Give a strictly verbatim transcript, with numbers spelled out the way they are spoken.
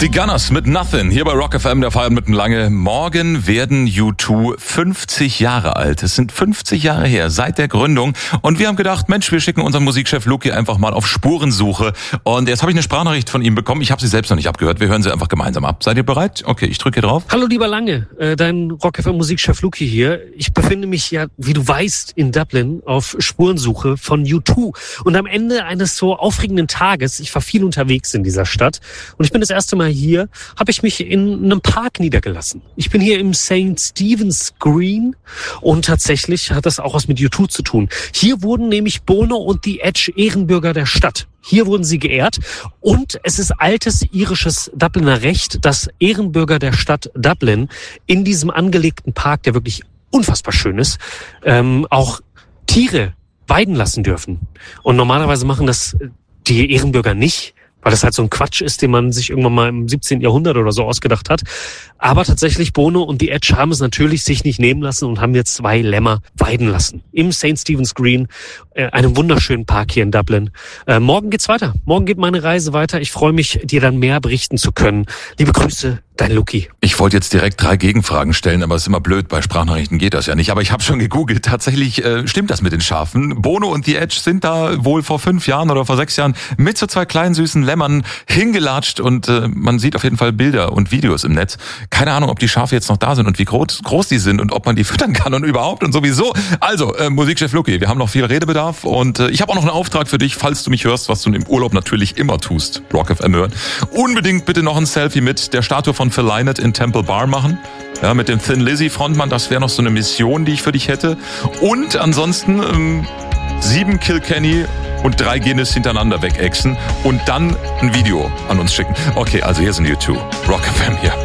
Die Gunners mit Nothing, hier bei Rock F M, der Feiern mitten lange. Morgen werden U zwei fünfzig Jahre alt. Es sind fünfzig Jahre her, seit der Gründung. Und wir haben gedacht, Mensch, wir schicken unseren Musikchef Luki einfach mal auf Spurensuche. Und jetzt habe ich eine Sprachnachricht von ihm bekommen. Ich habe sie selbst noch nicht abgehört. Wir hören sie einfach gemeinsam ab. Seid ihr bereit? Okay, ich drücke hier drauf. Hallo lieber Lange, äh, dein Rock F M Musikchef Luki hier. Ich befinde mich ja, wie du weißt, in Dublin auf Spurensuche von U zwei. Und am Ende eines so aufregenden Tages, ich war viel unterwegs in dieser Stadt und ich bin das erste Mal hier, habe ich mich in einem Park niedergelassen. Ich bin hier im Saint Stephen's Green und tatsächlich hat das auch was mit U zwei zu tun. Hier wurden nämlich Bono und The Edge Ehrenbürger der Stadt. Hier wurden sie geehrt und es ist altes irisches Dubliner Recht, dass Ehrenbürger der Stadt Dublin in diesem angelegten Park, der wirklich unfassbar schön ist, ähm, auch Tiere weiden lassen dürfen. Und normalerweise machen das die Ehrenbürger nicht, weil das halt so ein Quatsch ist, den man sich irgendwann mal im siebzehnten Jahrhundert oder so ausgedacht hat. Aber tatsächlich, Bono und The Edge haben es natürlich sich nicht nehmen lassen und haben jetzt zwei Lämmer weiden lassen. Im Saint Stephen's Green, äh, einem wunderschönen Park hier in Dublin. Äh, morgen geht's weiter. Morgen geht meine Reise weiter. Ich freue mich, dir dann mehr berichten zu können. Liebe Grüße, dein Luki. Ich wollte jetzt direkt drei Gegenfragen stellen, aber es ist immer blöd, bei Sprachnachrichten geht das ja nicht. Aber ich habe schon gegoogelt, tatsächlich äh, stimmt das mit den Schafen. Bono und The Edge sind da wohl vor fünf Jahren oder vor sechs Jahren mit so zwei kleinen süßen Lämmern hingelatscht und äh, man sieht auf jeden Fall Bilder und Videos im Netz. Keine Ahnung, ob die Schafe jetzt noch da sind und wie groß, groß die sind und ob man die füttern kann und überhaupt und sowieso. Also, äh, Musikchef Luki, wir haben noch viel Redebedarf und äh, ich habe auch noch einen Auftrag für dich, falls du mich hörst, was du im Urlaub natürlich immer tust, Rock F M hören. Unbedingt bitte noch ein Selfie mit der Statue von Phil Lynott in Temple Bar machen. Ja, mit dem Thin Lizzy Frontmann, das wäre noch so eine Mission, die ich für dich hätte. Und ansonsten ähm, sieben Kilkenny und drei Guinness hintereinander wegexen und dann ein Video an uns schicken. Okay, also hier sind U zwei. Rock F M hier.